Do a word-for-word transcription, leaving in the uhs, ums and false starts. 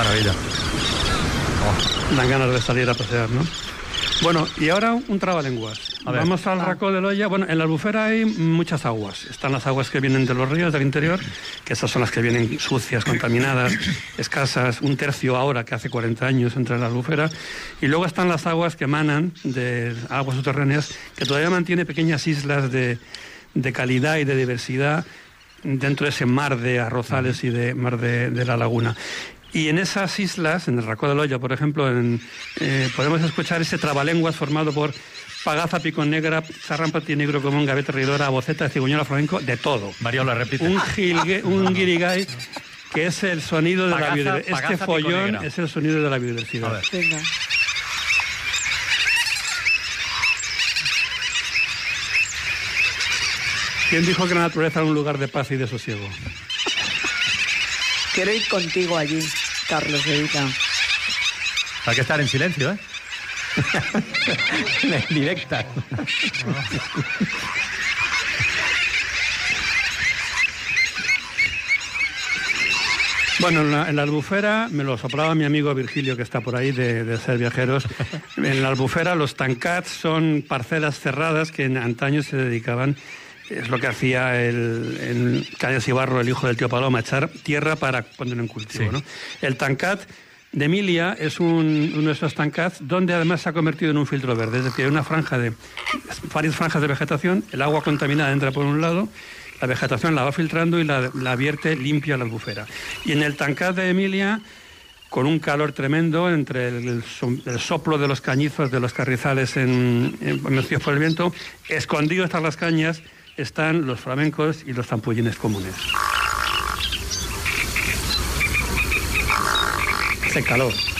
maravilla. Oh. Dan ganas de salir a pasear, ¿no? Bueno, y ahora un trabalenguas. Vamos al Racó de Loya. Bueno, en la Albufera hay muchas aguas. Están las aguas que vienen de los ríos del interior, que esas son las que vienen sucias, contaminadas, escasas, un tercio ahora que hace cuarenta años entre la Albufera. Y luego están las aguas que emanan de aguas subterráneas, que todavía mantiene pequeñas islas de, de calidad y de diversidad dentro de ese mar de arrozales y de mar de, de la laguna. Y en esas islas, en el Racó de Loya, por ejemplo, en, eh, podemos escuchar ese trabalenguas formado por pagaza, picón negra, sarrán patinegro común, gaveta reidora, boceta, cigüeñola, flamenco, de todo. Mario, la repite. Un, gilgue, un guirigay, que es el sonido de pagaza, la biodiversidad. Este follón es el sonido de la biodiversidad. A ver. Venga. ¿Quién dijo que la naturaleza era un lugar de paz y de sosiego? Quiero ir contigo allí, Carlos Evita. Hay que estar en silencio, ¿eh? En directa. Bueno, en la, en la Albufera, me lo soplaba mi amigo Virgilio, que está por ahí, de, de Ser Viajeros. En la Albufera los tancats son parcelas cerradas que en antaño se dedicaban... Es lo que hacía el, el Cañas y Barro, el hijo del tío Paloma, echar tierra para ponerlo en cultivo, sí. ¿no? El tancat de Emilia es un, uno de esos tancats donde además se ha convertido en un filtro verde. Es decir, hay una franja de, varias franjas de vegetación, el agua contaminada entra por un lado, la vegetación la va filtrando y la, la vierte limpia a la Albufera. Y en el tancat de Emilia, con un calor tremendo entre el, el soplo de los cañizos de los carrizales en, en, mecidos por el viento, escondidos tras las cañas, están los flamencos y los zampullines comunes. Hace calor.